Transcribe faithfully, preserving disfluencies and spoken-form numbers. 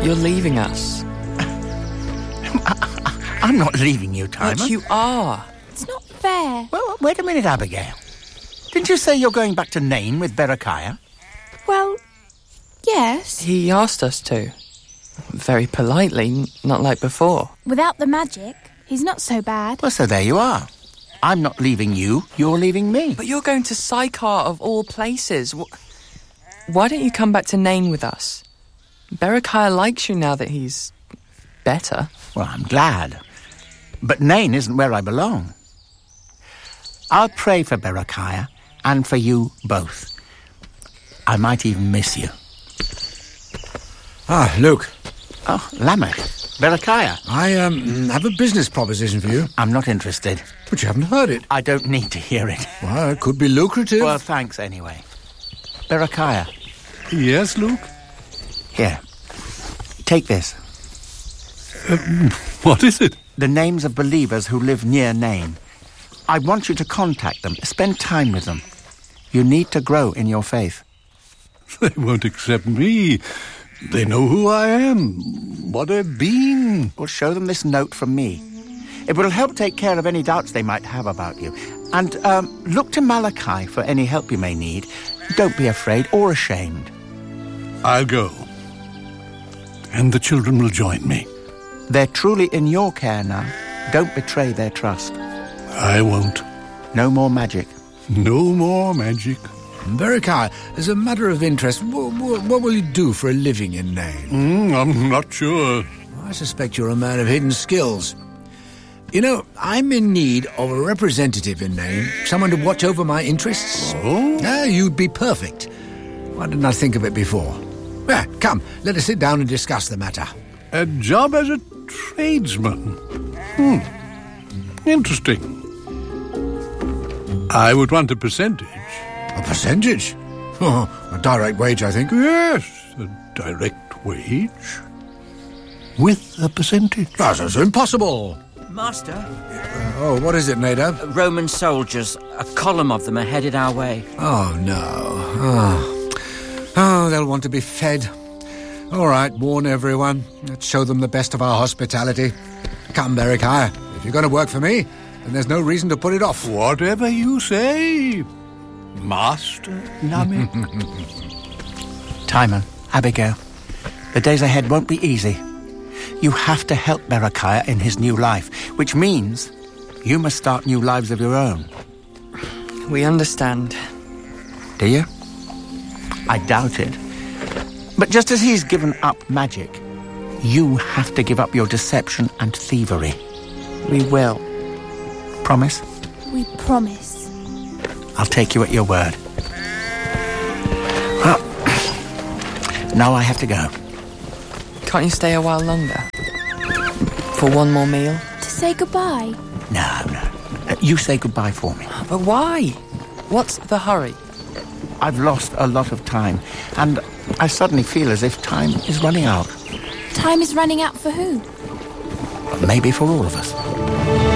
You're leaving us. I, I'm not leaving you, Timon. But you are. It's not fair. Well, wait a minute, Abigail. Didn't you say you're going back to Nain with Berechiah? Well, yes. He asked us to. Very politely, not like before. Without the magic, he's not so bad. Well, so there you are. I'm not leaving you, you're leaving me. But you're going to Sychar of all places. Why don't you come back to Nain with us? Berechiah likes you now that he's better. Well, I'm glad. But Nain isn't where I belong. I'll pray for Berechiah and for you both. I might even miss you. Ah, Luke. Oh, Lamech. Berechiah. I um, have a business proposition for you. I'm not interested. But you haven't heard it. I don't need to hear it. Well, it could be lucrative. Well, thanks anyway. Berechiah. Yes, Luke? Here. Take this. Uh, what is it? The names of believers who live near Nain. I want you to contact them. Spend time with them. You need to grow in your faith. They won't accept me. They know who I am, what I've been. We'll show them this note from me. It will help take care of any doubts they might have about you. And um, look to Malachi for any help you may need. Don't be afraid or ashamed. I'll go. And the children will join me. They're truly in your care now. Don't betray their trust. I won't. No more magic. No more magic. Berechiah, as a matter of interest, what, what, what will you do for a living in Nain? Mm, I'm not sure. I suspect you're a man of hidden skills. You know, I'm in need of a representative in Nain, someone to watch over my interests. Oh? Ah, you'd be perfect. Why didn't I think of it before? Ah, come, let us sit down and discuss the matter. A job as a tradesman. Hmm. Interesting. I would want a percentage. A percentage? Oh, a direct wage, I think. Yes, a direct wage. With a percentage. That's impossible. Master? Uh, oh, what is it, Nadab? Roman soldiers. A column of them are headed our way. Oh, no. Oh. oh, they'll want to be fed. All right, warn everyone. Let's show them the best of our hospitality. Come, Berechiah. If you're going to work for me, then there's no reason to put it off. Whatever you say, Master Lamech. Timon, Abigail, the days ahead won't be easy. You have to help Berechiah in his new life, which means you must start new lives of your own. We understand. Do you? I doubt it. But just as he's given up magic, you have to give up your deception and thievery. We will. Promise? We promise. I'll take you at your word. Well, now I have to go. Can't you stay a while longer? For one more meal? To say goodbye? No, no. Uh, you say goodbye for me. But why? What's the hurry? I've lost a lot of time, and I suddenly feel as if time is running out. Time is running out for who? Maybe for all of us.